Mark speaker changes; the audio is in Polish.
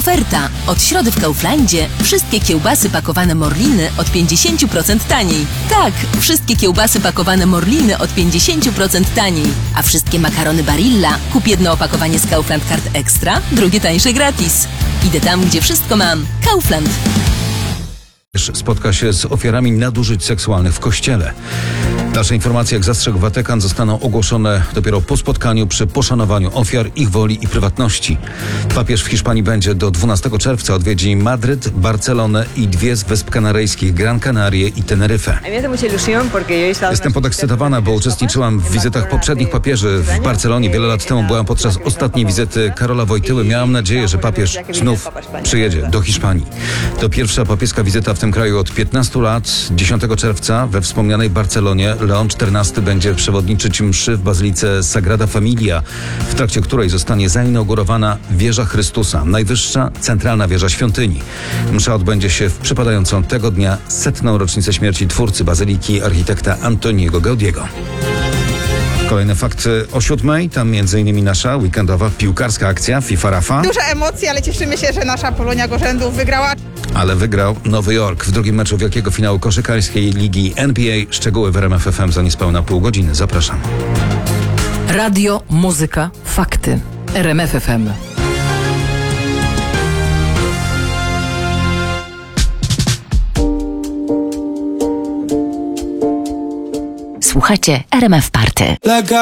Speaker 1: Oferta. Od środy w Kauflandzie wszystkie kiełbasy pakowane Morliny od 50% taniej. Tak, wszystkie kiełbasy pakowane Morliny od 50% taniej. A wszystkie makarony Barilla kup jedno opakowanie z Kaufland Card Extra, drugie tańsze gratis. Idę tam, gdzie wszystko mam. Kaufland.
Speaker 2: Spotka się z ofiarami nadużyć seksualnych w kościele. Dalsze informacje, jak zastrzegł Watykan, zostaną ogłoszone dopiero po spotkaniu przy poszanowaniu ofiar, ich woli i prywatności. Papież w Hiszpanii będzie do 12 czerwca odwiedzi Madryt, Barcelonę i dwie z Wysp Kanaryjskich, Gran Canaria i Teneryfę. Jestem podekscytowana, bo uczestniczyłam w wizytach poprzednich papieży w Barcelonie. Wiele lat temu byłam podczas ostatniej wizyty Karola Wojtyły. Miałam nadzieję, że papież znów przyjedzie do Hiszpanii. To pierwsza papieska wizyta w tym kraju od 15 lat. 10 czerwca we wspomnianej Barcelonie Leon XIV będzie przewodniczyć mszy w bazylice Sagrada Familia, w trakcie której zostanie zainaugurowana wieża Chrystusa, najwyższa centralna wieża świątyni. Msza odbędzie się w przypadającą tego dnia 100. rocznicę śmierci twórcy bazyliki, architekta Antoniego Gaudiego. Kolejne fakty o 7:00, tam m.in. nasza weekendowa piłkarska akcja FIFA Rafa.
Speaker 3: Duże emocje, ale cieszymy się, że nasza Polonia Gorzędów wygrała.
Speaker 2: Ale wygrał Nowy Jork w drugim meczu wielkiego finału koszykarskiej ligi NBA. Szczegóły w RMF FM za niespełna pół godziny. Zapraszam.
Speaker 4: Radio, muzyka, fakty. RMF FM.
Speaker 1: Słuchacie RMF Party.